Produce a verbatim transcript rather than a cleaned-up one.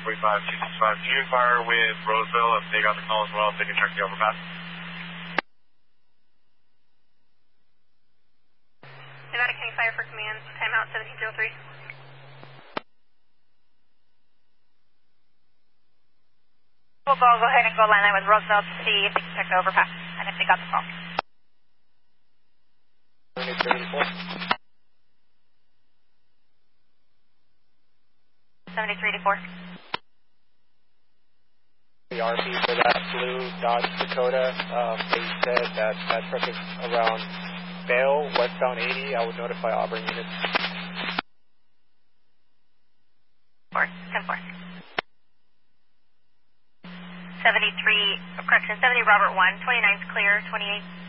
forty-five, two sixty-five. Can you inquire with Roseville if they got the call as well, if they can check the overpass? Nevada County Fire for command, timeout seventeen oh three. We'll go, go ahead and go line line with Roseville to see if they can check the overpass and if they got the call. seventy-three to four. The R P for that blue Dodge Dakota, um, they said that that truck is around Vail, westbound eighty. I would notify Auburn units. four, ten four. seventy-three, correction, seventy Robert one, twenty-nine's clear, twenty-eight.